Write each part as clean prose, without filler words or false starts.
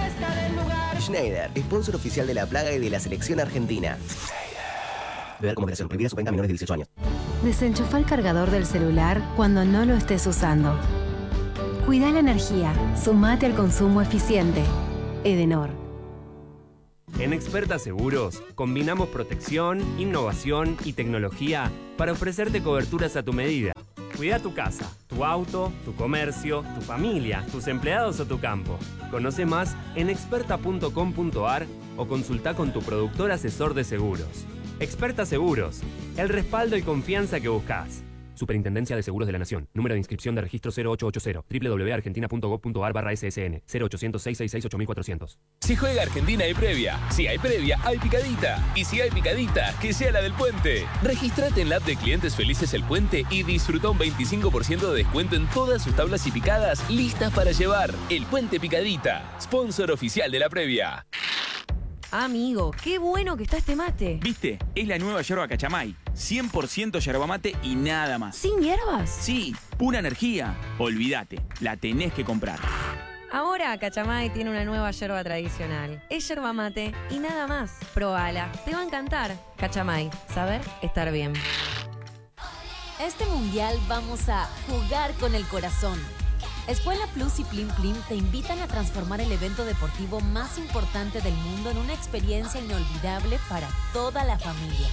Schneider, sponsor oficial de La Plaga y de la selección argentina. Beber como operación prohibida, suspenda a menores de 18 años. Desenchufa el cargador del celular cuando no lo estés usando. Cuida la energía. Sumate al consumo eficiente. Edenor. En Experta Seguros, combinamos protección, innovación y tecnología para ofrecerte coberturas a tu medida. Cuida tu casa, tu auto, tu comercio, tu familia, tus empleados o tu campo. Conoce más en experta.com.ar o consulta con tu productor asesor de seguros. Experta Seguros, el respaldo y confianza que buscas. Superintendencia de Seguros de la Nación. Número de inscripción de registro 0880. www.argentina.gov.ar/ssn 0800-666-8400. Si juega Argentina hay previa. Si hay previa, hay picadita. Y si hay picadita, que sea la del Puente. Regístrate en la app de Clientes Felices El Puente y disfruta un 25% de descuento en todas sus tablas y picadas listas para llevar. El Puente Picadita, sponsor oficial de la previa. Amigo, qué bueno que está este mate. ¿Viste? Es la nueva yerba Cachamay. 100% yerba mate y nada más. ¿Sin hierbas? Sí, pura energía. Olvídate, la tenés que comprar. Ahora Cachamay tiene una nueva yerba tradicional. Es yerba mate y nada más. Probala, te va a encantar. Cachamay, saber estar bien. Este mundial vamos a jugar con el corazón. Escuela Plus y Plim Plim te invitan a transformar el evento deportivo más importante del mundo en una experiencia inolvidable para toda la familia.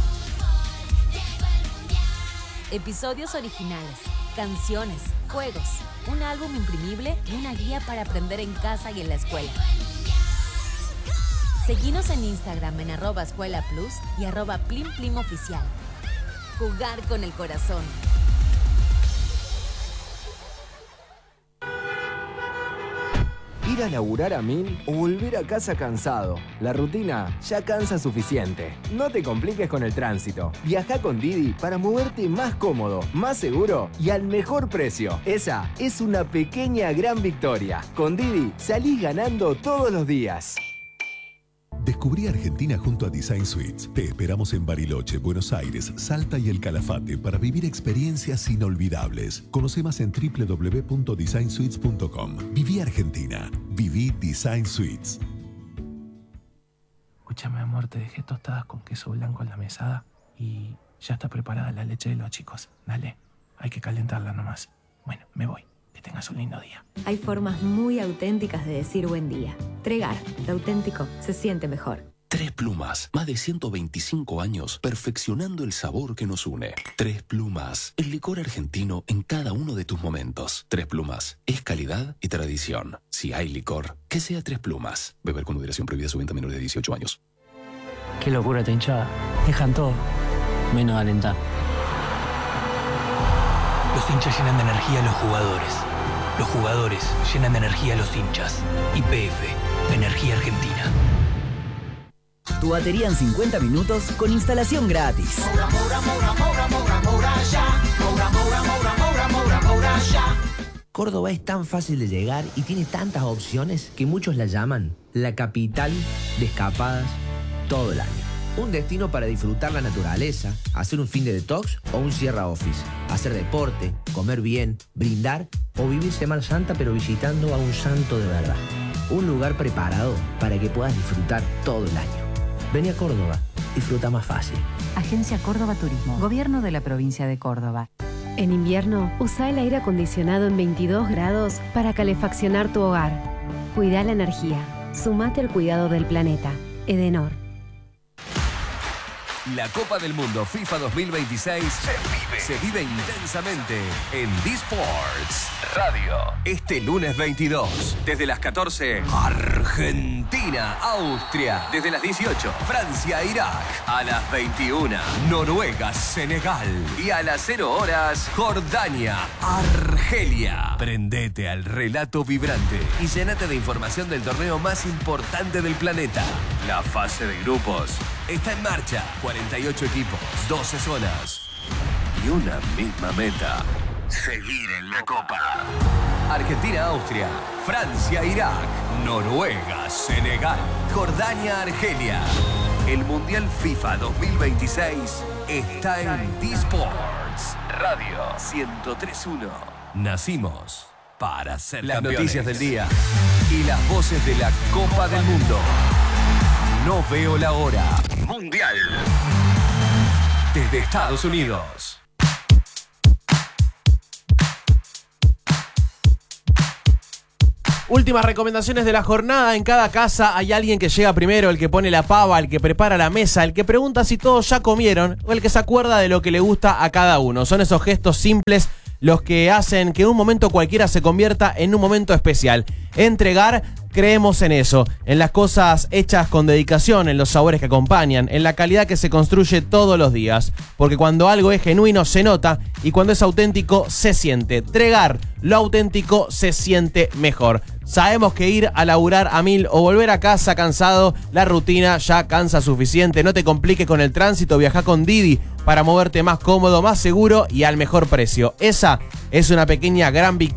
Episodios originales, canciones, juegos, un álbum imprimible y una guía para aprender en casa y en la escuela. Seguinos en Instagram en @escuelaplus y @plimplimoficial. Jugar con el corazón. Ir a laburar a 1000 o volver a casa cansado. La rutina ya cansa suficiente. No te compliques con el tránsito. Viaja con Didi para moverte más cómodo, más seguro y al mejor precio. Esa es una pequeña gran victoria. Con Didi salís ganando todos los días. Descubrí Argentina junto a Design Suites. Te esperamos en Bariloche, Buenos Aires, Salta y El Calafate para vivir experiencias inolvidables. Conoce más en www.designsuites.com. Viví Argentina. Viví Design Suites. Escúchame, amor, te dejé tostadas con queso blanco en la mesada y ya está preparada la leche de los chicos. Dale, hay que calentarla nomás. Bueno, me voy. Que tengas un lindo día. Hay formas muy auténticas de decir buen día. Tregar, lo auténtico se siente mejor. Tres Plumas, más de 125 años perfeccionando el sabor que nos une. Tres Plumas, el licor argentino en cada uno de tus momentos. Tres Plumas, es calidad y tradición. Si hay licor, que sea Tres Plumas. Beber con moderación, prohibida su venta a menores de 18 años. Qué locura esta hinchada. Dejan todo, menos alentar. Los hinchas llenan de energía a los jugadores. Los jugadores llenan de energía a los hinchas. YPF, Energía Argentina. Tu batería en 50 minutos con instalación gratis. Córdoba es tan fácil de llegar y tiene tantas opciones que muchos la llaman la capital de escapadas todo el año. Un destino para disfrutar la naturaleza, hacer un fin de detox o un Sierra Office, hacer deporte, comer bien, brindar o vivir Semana Santa pero visitando a un santo de verdad. Un lugar preparado para que puedas disfrutar todo el año. Vení a Córdoba, disfruta más fácil. Agencia Córdoba Turismo, Gobierno de la Provincia de Córdoba. En invierno, usa el aire acondicionado en 22 grados para calefaccionar tu hogar. Cuida la energía. Sumate al cuidado del planeta. Edenor. La Copa del Mundo FIFA 2026 se vive intensamente en D-Sports Radio. Este lunes 22, desde las 14, Argentina, Austria. Desde las 18, Francia, Irak. A las 21, Noruega, Senegal. Y a las 0 horas, Jordania, Argelia. Prendete al relato vibrante y llénate de información del torneo más importante del planeta. La fase de grupos está en marcha. 48 equipos, 12 zonas y una misma meta: seguir en la Copa. Argentina, Austria, Francia, Irak, Noruega, Senegal, Jordania, Argelia. El Mundial FIFA 2026 está en D-Sports Radio 103.1. Nacimos para ser las noticias del día y las voces de la Copa del Mundo. No veo la hora. Mundial. Desde Estados Unidos. Últimas recomendaciones de la jornada. En cada casa hay alguien que llega primero, el que pone la pava, el que prepara la mesa, el que pregunta si todos ya comieron o el que se acuerda de lo que le gusta a cada uno. Son esos gestos simples los que hacen que un momento cualquiera se convierta en un momento especial. Entregar, creemos en eso, en las cosas hechas con dedicación, en los sabores que acompañan, en la calidad que se construye todos los días. Porque cuando algo es genuino se nota y cuando es auténtico se siente. Entregar lo auténtico se siente mejor. Sabemos que ir a laburar a 1000 o volver a casa cansado, la rutina ya cansa suficiente. No te compliques con el tránsito, viajá con Didi para moverte más cómodo, más seguro y al mejor precio. Esa es una pequeña gran victoria